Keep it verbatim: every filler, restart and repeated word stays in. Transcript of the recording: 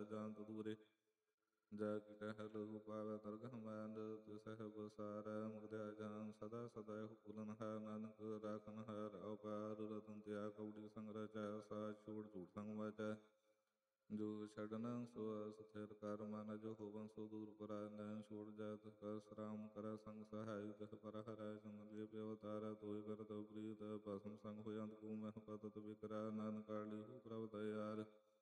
ਜਾਂਤ ਦੂਰੇ। ਜਾ ਕੀ ਕਹਿ ਲਘੂ ਪਾਵੈ ਦਰਗਹ ਮੈਂਦ ਤਿਸਹਿ ਬਸਾਰੈ ਮੁਗਦਿਆ ਜਾਨ ਸਦਾ ਸਦਾ ਹੁਕੁਲਨ ਹੈ ਨਾਨਕ ਰਾਖਨ ਹੈ ਰਾਉ ਪਾਰ ਰਤਨ ਤਿਆ ਕਉੜੀ ਸੰਗ ਰਚੈ ਸਾਚ ਛੋੜ ਝੂਠ ਸੰਗ ਵਾਚੈ। ਜੋ ਛੱਡਨ ਸੋ ਸਥਿਰ ਕਰ ਮਨ ਜੋ ਹੋਵਨ ਸੋ ਦੂਰ ਪਰੈ ਨੈਣ ਛੋੜ ਜੈ ਤਿਸ ਕਰ ਸਰਾਮ ਕਰੈ ਸੰਗ ਸਹਾਈ ਤਿਸ ਪਰ ਹਰੈ ਜਨ ਲਿਏ ਪਿ ਅਵਤਾਰੈ ਤੋਇ ਕਰਤ ਪ੍ਰੀਤ ਭਸਮ ਸੰਗ ਹੋਇ ਅੰਤ ਕੂ ਮਹਿ ਪਤਤ ਵਿਕਰੈ ਨਾਨਕ ਕਾਲੀ ਪ੍ਰਭ ਦਇਆਰ।